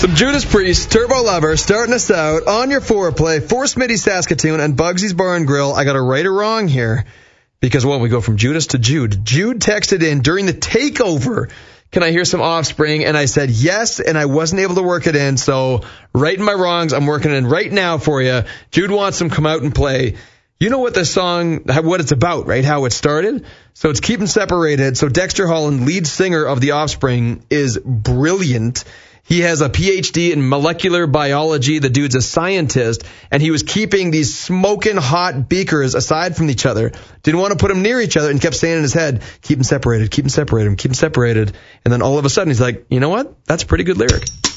Some Judas Priest, Turbo Lover, starting us out on your foreplay for Smitty Saskatoon and Bugsy's Bar and Grill. I got a right or wrong here because, well, we go from Judas to Jude. Jude texted in during the takeover, can I hear some Offspring? And I said yes, and I wasn't able to work it in. So righting my wrongs, I'm working it in right now for you. Jude wants them come out and play. You know what the song, what it's about, right? How it started? So it's Keep 'Em Separated. So Dexter Holland, lead singer of The Offspring, is brilliant. He has a PhD in molecular biology. The dude's a scientist, and he was keeping these smoking hot beakers aside from each other. Didn't want to put them near each other and kept saying in his head, keep them separated, keep them separated, keep them separated. And then all of a sudden he's like, you know what? That's a pretty good lyric.